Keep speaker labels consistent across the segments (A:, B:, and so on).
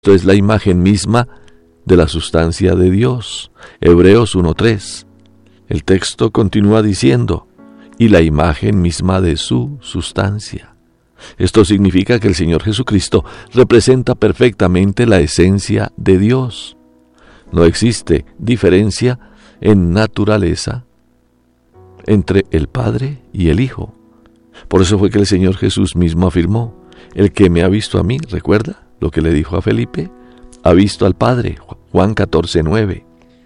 A: Esto es la imagen misma de la sustancia de Dios. Hebreos 1:3. El texto continúa diciendo, y la imagen misma de su sustancia. Esto significa que el Señor Jesucristo representa perfectamente la esencia de Dios. No existe diferencia en naturaleza entre el Padre y el Hijo. Por eso fue que el Señor Jesús mismo afirmó, el que me ha visto a mí, ¿recuerda lo que le dijo a Felipe? Ha visto al Padre, Juan 14:9.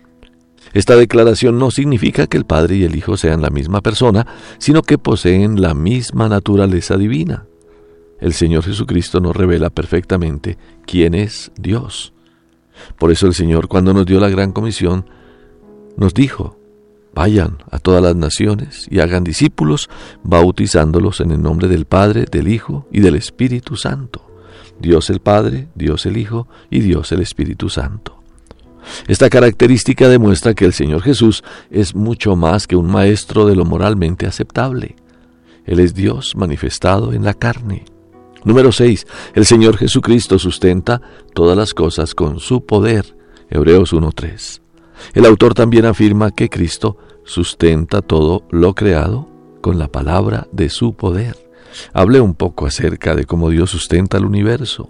A: Esta declaración no significa que el Padre y el Hijo sean la misma persona, sino que poseen la misma naturaleza divina. El Señor Jesucristo nos revela perfectamente quién es Dios. Por eso el Señor, cuando nos dio la gran comisión, nos dijo, vayan a todas las naciones y hagan discípulos, bautizándolos en el nombre del Padre, del Hijo y del Espíritu Santo. Dios el Padre, Dios el Hijo y Dios el Espíritu Santo. Esta característica demuestra que el Señor Jesús es mucho más que un maestro de lo moralmente aceptable. Él es Dios manifestado en la carne. Número 6. El Señor Jesucristo sustenta todas las cosas con su poder. Hebreos 1:3. El autor también afirma que Cristo sustenta todo lo creado con la palabra de su poder. Hablé un poco acerca de cómo Dios sustenta el universo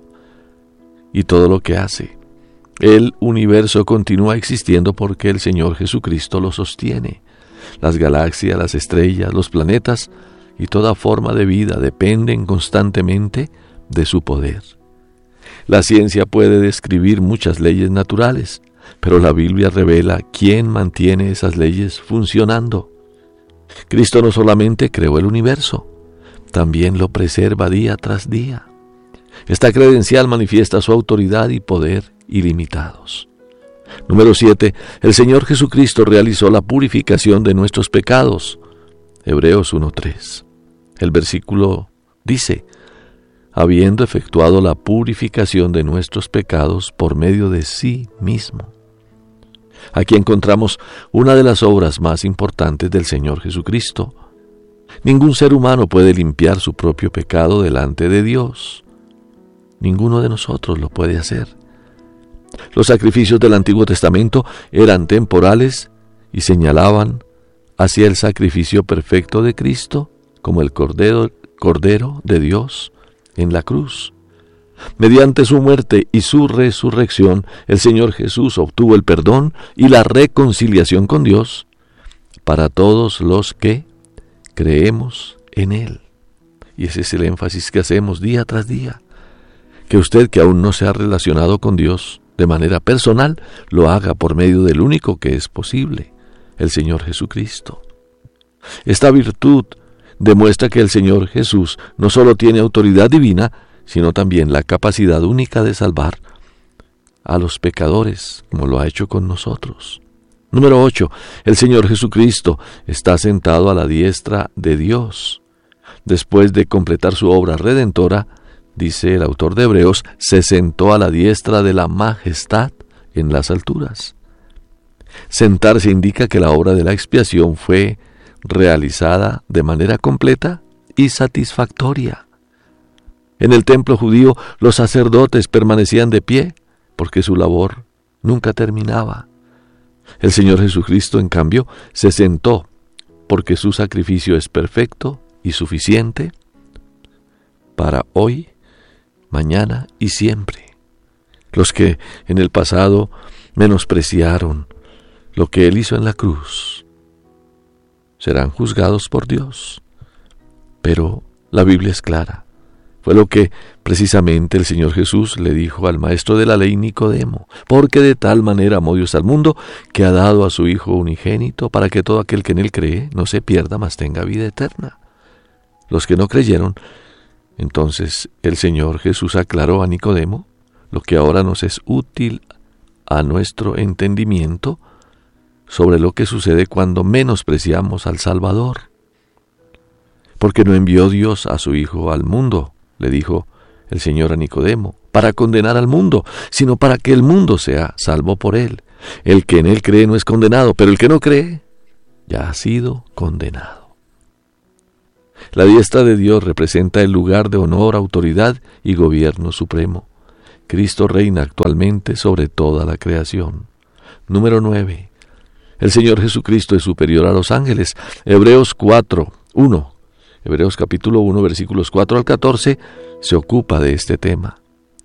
A: y todo lo que hace. El universo continúa existiendo porque el Señor Jesucristo lo sostiene. Las galaxias, las estrellas, los planetas y toda forma de vida dependen constantemente de su poder. La ciencia puede describir muchas leyes naturales, pero la Biblia revela quién mantiene esas leyes funcionando. Cristo no solamente creó el universo, también lo preserva día tras día. Esta credencial manifiesta su autoridad y poder ilimitados. Número 7. El Señor Jesucristo realizó la purificación de nuestros pecados. Hebreos 1:3. El versículo dice, habiendo efectuado la purificación de nuestros pecados por medio de sí mismo. Aquí encontramos una de las obras más importantes del Señor Jesucristo. Ningún ser humano puede limpiar su propio pecado delante de Dios. Ninguno de nosotros lo puede hacer. Los sacrificios del Antiguo Testamento eran temporales y señalaban hacia el sacrificio perfecto de Cristo como el Cordero de Dios en la cruz. Mediante su muerte y su resurrección, el Señor Jesús obtuvo el perdón y la reconciliación con Dios para todos los que creemos en Él. Y ese es el énfasis que hacemos día tras día. Que usted que aún no se ha relacionado con Dios de manera personal, lo haga por medio del único que es posible, el Señor Jesucristo. Esta virtud demuestra que el Señor Jesús no solo tiene autoridad divina, sino también la capacidad única de salvar a los pecadores, como lo ha hecho con nosotros. Número 8. El Señor Jesucristo está sentado a la diestra de Dios. Después de completar su obra redentora, dice el autor de Hebreos, se sentó a la diestra de la majestad en las alturas. Sentarse indica que la obra de la expiación fue realizada de manera completa y satisfactoria. En el templo judío, los sacerdotes permanecían de pie porque su labor nunca terminaba. El Señor Jesucristo, en cambio, se sentó porque su sacrificio es perfecto y suficiente para hoy, mañana y siempre. Los que en el pasado menospreciaron lo que Él hizo en la cruz serán juzgados por Dios. Pero la Biblia es clara. Fue lo que precisamente el Señor Jesús le dijo al maestro de la ley Nicodemo, porque de tal manera amó Dios al mundo que ha dado a su Hijo unigénito para que todo aquel que en Él cree no se pierda, mas tenga vida eterna. Los que no creyeron, entonces el Señor Jesús aclaró a Nicodemo lo que ahora nos es útil a nuestro entendimiento sobre lo que sucede cuando menospreciamos al Salvador. Porque no envió Dios a su Hijo al mundo, le dijo el Señor a Nicodemo, para condenar al mundo, sino para que el mundo sea salvo por Él. El que en Él cree no es condenado, pero el que no cree ya ha sido condenado. La diestra de Dios representa el lugar de honor, autoridad y gobierno supremo. Cristo reina actualmente sobre toda la creación. Número 9. El Señor Jesucristo es superior a los ángeles. Hebreos 4:1. Hebreos capítulo 1, versículos 4 al 14, se ocupa de este tema.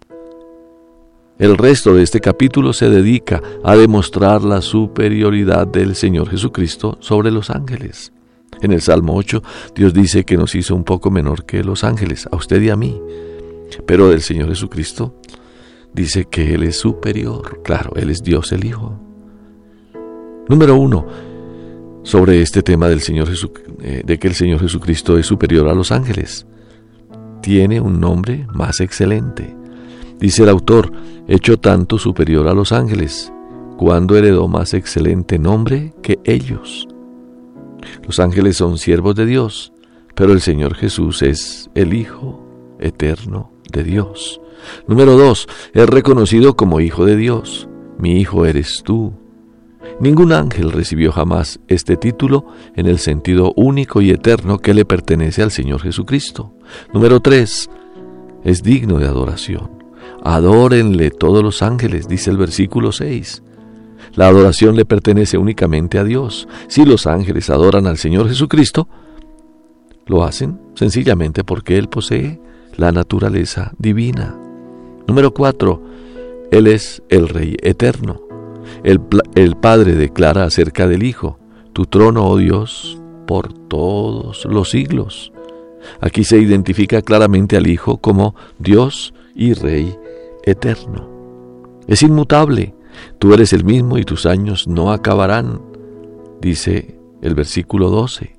A: El resto de este capítulo se dedica a demostrar la superioridad del Señor Jesucristo sobre los ángeles. En el Salmo 8, Dios dice que nos hizo un poco menor que los ángeles, a usted y a mí. Pero del Señor Jesucristo dice que Él es superior. Claro, Él es Dios el Hijo. Número 1, sobre este tema del de que el Señor Jesucristo es superior a los ángeles. Tiene un nombre más excelente. Dice el autor, hecho tanto superior a los ángeles, cuando heredó más excelente nombre que ellos. Los ángeles son siervos de Dios, pero el Señor Jesús es el Hijo eterno de Dios. Número 2, es reconocido como Hijo de Dios. Mi Hijo eres tú. Ningún ángel recibió jamás este título en el sentido único y eterno que le pertenece al Señor Jesucristo. Número 3, es digno de adoración. Adórenle todos los ángeles, dice el versículo 6. La adoración le pertenece únicamente a Dios. Si los ángeles adoran al Señor Jesucristo, lo hacen sencillamente porque Él posee la naturaleza divina. Número 4, Él es el Rey eterno. El Padre declara acerca del Hijo, tu trono, oh Dios, por todos los siglos. Aquí se identifica claramente al Hijo como Dios y Rey eterno. Es inmutable. Tú eres el mismo y tus años no acabarán, dice el versículo 12.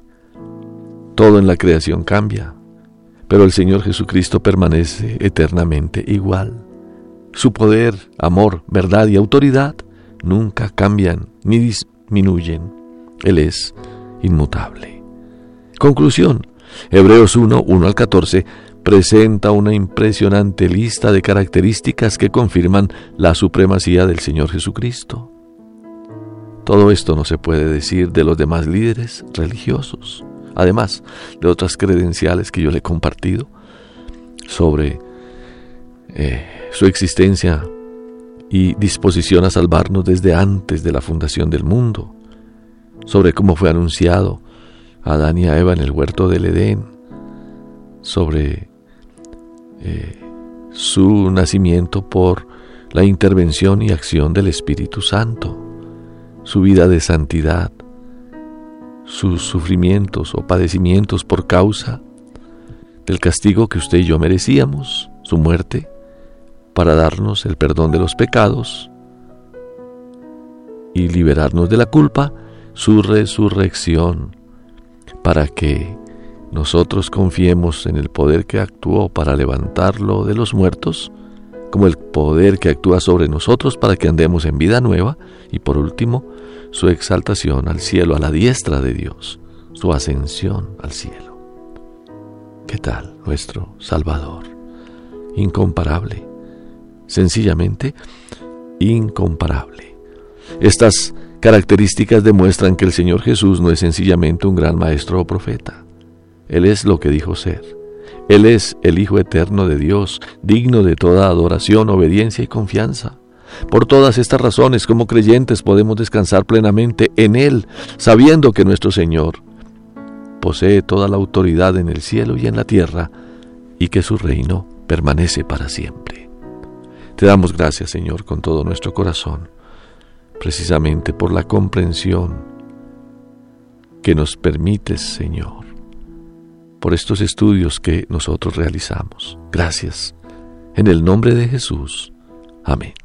A: Todo en la creación cambia, pero el Señor Jesucristo permanece eternamente igual. Su poder, amor, verdad y autoridad nunca cambian ni disminuyen. Él es inmutable. Conclusión. Hebreos 1:1 al 14 presenta una impresionante lista de características que confirman la supremacía del Señor Jesucristo. Todo esto no se puede decir de los demás líderes religiosos, además de otras credenciales que yo le he compartido sobre su existencia y disposición a salvarnos desde antes de la fundación del mundo, sobre cómo fue anunciado a Adán y a Eva en el huerto del Edén, sobre su nacimiento por la intervención y acción del Espíritu Santo, su vida de santidad, sus sufrimientos o padecimientos por causa del castigo que usted y yo merecíamos, su muerte para darnos el perdón de los pecados y liberarnos de la culpa, su resurrección para que nosotros confiemos en el poder que actuó para levantarlo de los muertos, como el poder que actúa sobre nosotros para que andemos en vida nueva, y por último, su exaltación al cielo, a la diestra de Dios, su ascensión al cielo. ¿Qué tal nuestro Salvador? Incomparable, sencillamente incomparable. Estas características demuestran que el Señor Jesús no es sencillamente un gran maestro o profeta. Él es lo que dijo ser. Él es el Hijo eterno de Dios, digno de toda adoración, obediencia y confianza. Por todas estas razones, como creyentes, podemos descansar plenamente en Él, sabiendo que nuestro Señor posee toda la autoridad en el cielo y en la tierra, y que su reino permanece para siempre. Te damos gracias, Señor, con todo nuestro corazón, precisamente por la comprensión que nos permites, Señor, por estos estudios que nosotros realizamos. Gracias. En el nombre de Jesús. Amén.